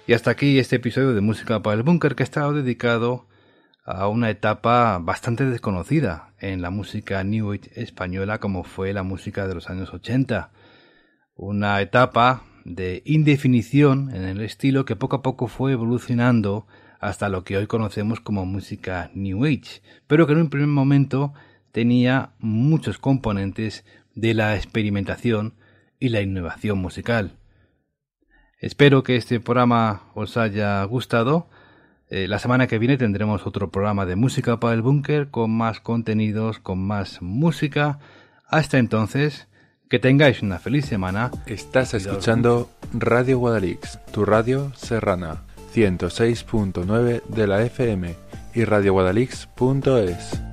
Y hasta aquí este episodio de Música para el Búnker, que ha estado dedicado a una etapa bastante desconocida en la música New Age española, como fue la música de los años 80. Una etapa de indefinición en el estilo que poco a poco fue evolucionando hasta lo que hoy conocemos como música New Age, pero que en un primer momento tenía muchos componentes de la experimentación y la innovación musical. Espero que este programa os haya gustado. La semana que viene tendremos otro programa de Música para el Búnker con más contenidos, con más música. Hasta entonces, que tengáis una feliz semana. Estás escuchando Radio Guadalix, tu radio serrana, 106.9 de la FM y radioguadalix.es.